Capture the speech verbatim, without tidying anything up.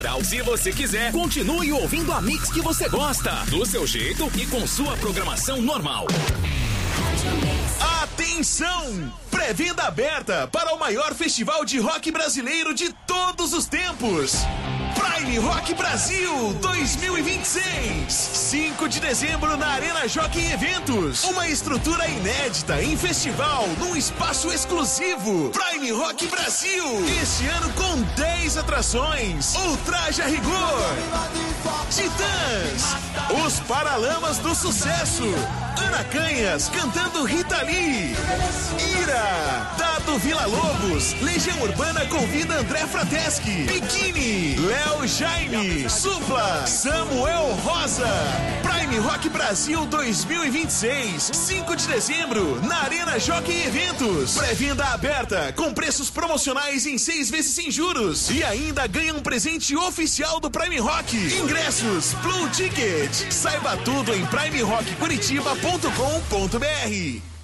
Se você quiser, continue ouvindo a Mix que você gosta, do seu jeito e com sua programação normal. Atenção! Pré-venda aberta para o maior festival de rock brasileiro de todos os tempos. Prime Rock Brasil dois mil e vinte e seis. cinco de dezembro na Arena Jockey Eventos. Uma estrutura inédita em festival, num espaço exclusivo. Prime Rock Brasil. Este ano com dez atrações. Ultraje a Rigor. Titãs. Os Paralamas do Sucesso. Ana Canhas cantando Rita Lee. Ira. Dado Vila Lobos. Legião Urbana convida André Frateschi. Biquíni. Léo Jaime. Supla. Samuel Rosa. Prime Rock Brasil dois mil e vinte e seis. cinco de dezembro na Arena Jockey Eventos. Pré-venda aberta com preços promocionais em seis vezes sem juros. E ainda ganha um presente oficial do Prime Rock. Ingressos Blue Ticket. Saiba tudo em prime rock curitiba ponto com ponto br.